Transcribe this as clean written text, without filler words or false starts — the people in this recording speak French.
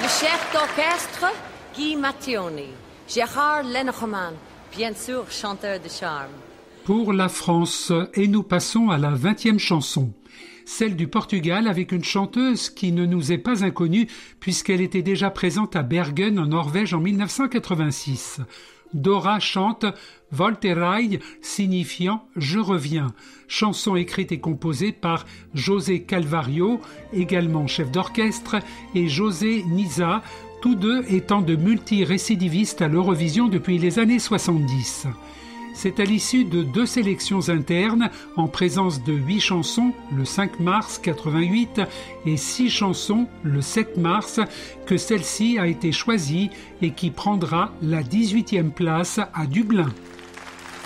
Le chef d'orchestre, Guy Mattioni. Gérard Lenormand, bien sûr, chanteur de charme. Pour la France, et nous passons à la 20e chanson. Celle du Portugal avec une chanteuse qui ne nous est pas inconnue puisqu'elle était déjà présente à Bergen en Norvège en 1986. Dora chante Volterai, signifiant « Je reviens », chanson écrite et composée par José Calvario, également chef d'orchestre, et José Nisa, tous deux étant de multi-récidivistes à l'Eurovision depuis les années 70. C'est à l'issue de 2 sélections internes, en présence de 8 chansons le 5 mars 88 et 6 chansons le 7 mars, que celle-ci a été choisie et qui prendra la 18e place à Dublin.